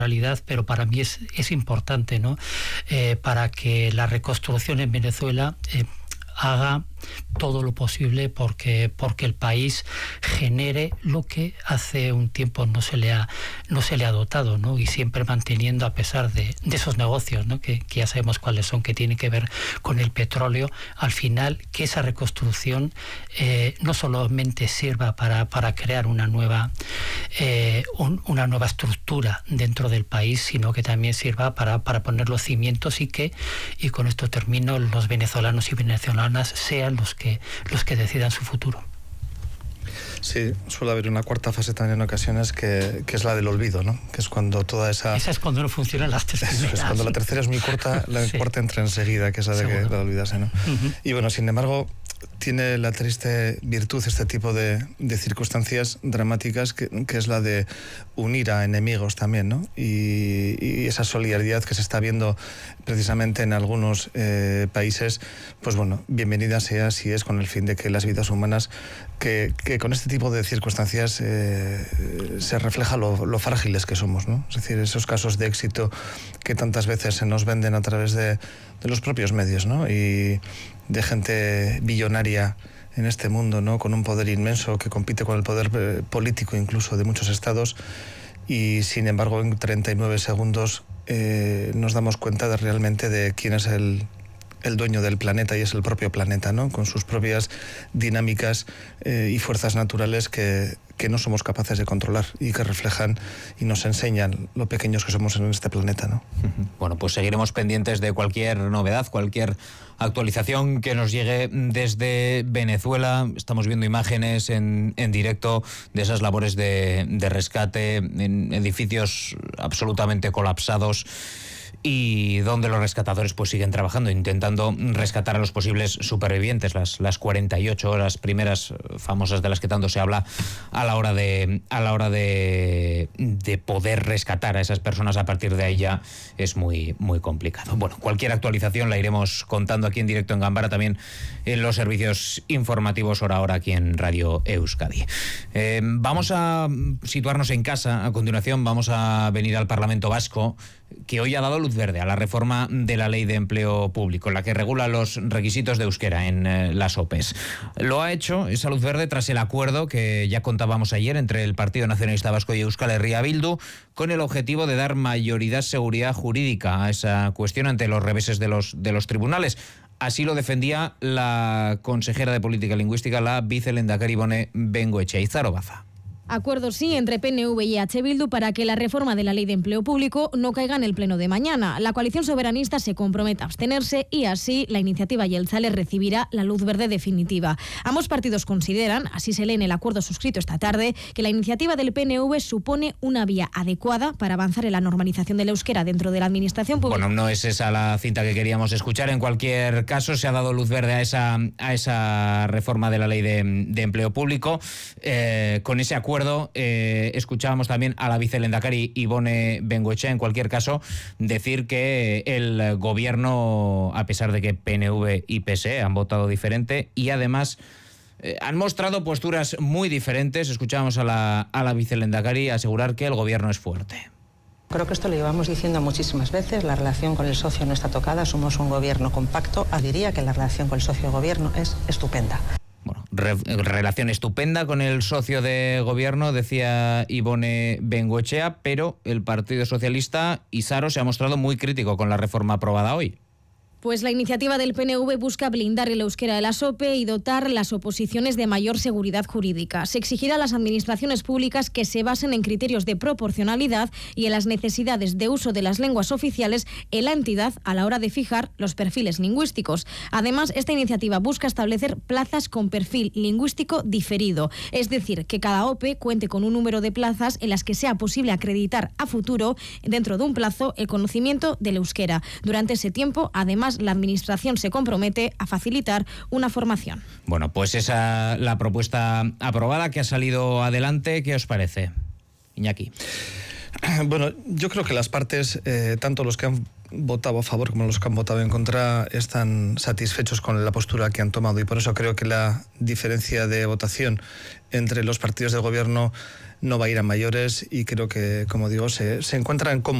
realidad, pero para mí es importante, ¿no? Para que la reconstrucción en Venezuela haga todo lo posible porque el país genere lo que hace un tiempo no se le ha dotado, ¿no? Y siempre manteniendo, a pesar de esos negocios, ¿no? que ya sabemos cuáles son, que tienen que ver con el petróleo, al final que esa reconstrucción no solamente sirva para crear una nueva estructura dentro del país, sino que también sirva para poner los cimientos y con esto termino, los venezolanos y venezolanas sean los que decidan su futuro. Sí, suele haber una cuarta fase también en ocasiones que es la del olvido, ¿no? Que es cuando toda esa... Esa es cuando no funcionan las tres primeras. Es cuando la tercera es muy corta, la cuarta entra enseguida, que es la de que la olvidarse, ¿no? Y bueno, sin embargo, tiene la triste virtud este tipo de circunstancias dramáticas que es la de unir a enemigos también, ¿no? Y esa solidaridad que se está viendo precisamente en algunos países, pues bueno, bienvenida sea si es con el fin de que las vidas humanas, que con este tipo de circunstancias se refleja lo frágiles que somos, ¿no? Es decir, esos casos de éxito que tantas veces se nos venden a través de los propios medios, ¿no? Y de gente billonaria en este mundo, ¿no? Con un poder inmenso que compite con el poder político incluso de muchos estados, y sin embargo en 39 segundos nos damos cuenta realmente de quién es el dueño del planeta, y es el propio planeta, ¿no? Con sus propias dinámicas y fuerzas naturales que no somos capaces de controlar y que reflejan y nos enseñan lo pequeños que somos en este planeta, ¿no? Bueno, pues seguiremos pendientes de cualquier novedad, cualquier actualización que nos llegue desde Venezuela. Estamos viendo imágenes en directo de esas labores de rescate en edificios absolutamente colapsados, y donde los rescatadores pues siguen trabajando, intentando rescatar a los posibles supervivientes, las 48 horas primeras famosas de las que tanto se habla a la hora de poder rescatar a esas personas. A partir de ahí ya es muy, muy complicado. Bueno, cualquier actualización la iremos contando aquí en directo en Gambara, también en los servicios informativos hora a hora aquí en Radio Euskadi. Vamos a situarnos en casa. A continuación vamos a venir al Parlamento Vasco, que hoy ha dado luz verde a la reforma de la Ley de Empleo Público, la que regula los requisitos de euskera en las OPEs. Lo ha hecho esa luz verde tras el acuerdo que ya contábamos ayer entre el Partido Nacionalista Vasco y Euskal Herria Bildu, con el objetivo de dar mayoría seguridad jurídica a esa cuestión ante los reveses de los tribunales. Así lo defendía la consejera de Política Lingüística, la vicelehendakari Ibone Bengoechea. Izaro Baza. Acuerdo sí entre PNV y EH Bildu para que la reforma de la Ley de Empleo Público no caiga en el pleno de mañana. La coalición soberanista se compromete a abstenerse y así la iniciativa Jeltzale recibirá la luz verde definitiva. Ambos partidos consideran, así se lee en el acuerdo suscrito esta tarde, que la iniciativa del PNV supone una vía adecuada para avanzar en la normalización del euskera dentro de la administración pública. Bueno, no es esa la cinta que queríamos escuchar. En cualquier caso, se ha dado luz verde a esa reforma de la Ley de Empleo Público. Con ese acuerdo escuchábamos también a la vicelehendakari Ibone Bengoechea, en cualquier caso, decir que el gobierno, a pesar de que PNV y PSE han votado diferente y además han mostrado posturas muy diferentes, escuchábamos a la vicelehendakari asegurar que el gobierno es fuerte. Creo que esto lo llevamos diciendo muchísimas veces, la relación con el socio no está tocada, somos un gobierno compacto. Diría que la relación con el socio de gobierno es estupenda. Bueno, relación estupenda con el socio de gobierno, decía Ibone Bengoechea, pero el Partido Socialista, Izaro, se ha mostrado muy crítico con la reforma aprobada hoy. Pues la iniciativa del PNV busca blindar el euskera de la SOPE y dotar las oposiciones de mayor seguridad jurídica. Se exigirá a las administraciones públicas que se basen en criterios de proporcionalidad y en las necesidades de uso de las lenguas oficiales en la entidad a la hora de fijar los perfiles lingüísticos. Además, esta iniciativa busca establecer plazas con perfil lingüístico diferido, es decir, que cada OPE cuente con un número de plazas en las que sea posible acreditar a futuro, dentro de un plazo, el conocimiento del euskera. Durante ese tiempo, además, la Administración se compromete a facilitar una formación. Bueno, pues esa la propuesta aprobada que ha salido adelante. ¿Qué os parece, Iñaki? Bueno, yo creo que las partes, tanto los que han votado a favor como los que han votado en contra están satisfechos con la postura que han tomado, y por eso creo que la diferencia de votación entre los partidos del gobierno no va a ir a mayores, y creo que, como digo, se encuentran como